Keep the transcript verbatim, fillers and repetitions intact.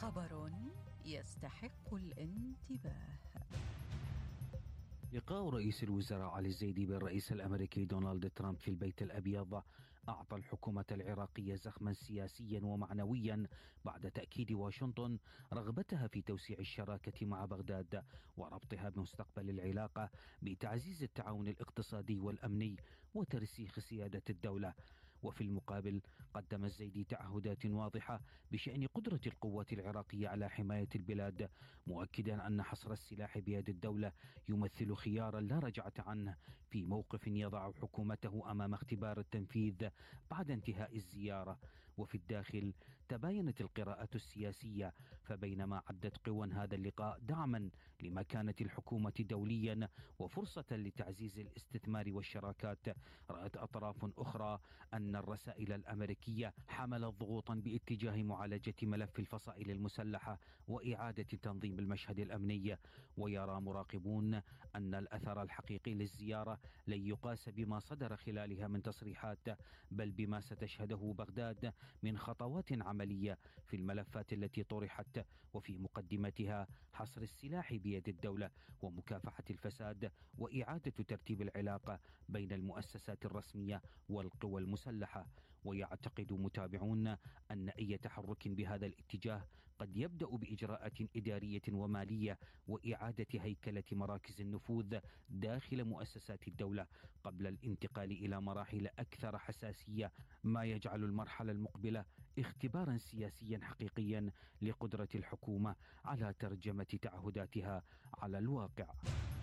خبر يستحق الانتباه. لقاء رئيس الوزراء علي الزيدي بالرئيس الأمريكي دونالد ترامب في البيت الأبيض أعطى الحكومة العراقية زخما سياسيا ومعنويا بعد تأكيد واشنطن رغبتها في توسيع الشراكة مع بغداد وربطها بمستقبل العلاقة بتعزيز التعاون الاقتصادي والأمني وترسيخ سيادة الدولة. وفي المقابل قدم الزيدي تعهدات واضحة بشأن قدرة القوات العراقية على حماية البلاد، مؤكدا أن حصر السلاح بيد الدولة يمثل خيارا لا رجعة عنه في موقف يضع حكومته أمام اختبار التنفيذ بعد انتهاء الزيارة. وفي الداخل تباينت القراءة السياسية، فبينما عدت قوى هذا اللقاء دعما لمكانة الحكومة دوليا وفرصة لتعزيز الاستثمار والشراكات، رأت أطراف أخرى أن الرسائل الأمريكية حملت ضغوطا باتجاه معالجة ملف الفصائل المسلحة وإعادة تنظيم المشهد الأمني. ويرى مراقبون أن الأثر الحقيقي للزيارة لن يقاس بما صدر خلالها من تصريحات، بل بما ستشهده بغداد من خطوات عملية في الملفات التي طرحت، وفي مقدمتها حصر السلاح بيد الدولة ومكافحة الفساد وإعادة ترتيب العلاقة بين المؤسسات الرسمية والقوى المسلحة. ويعتقد متابعون أن أي تحرك بهذا الاتجاه قد يبدأ بإجراءات إدارية ومالية وإعادة هيكلة مراكز النفوذ داخل مؤسسات الدولة قبل الانتقال إلى مراحل أكثر حساسية، ما يجعل المرحلة المقبلة اختبارا سياسيا حقيقيا لقدرة الحكومة على ترجمة تعهداتها على الواقع.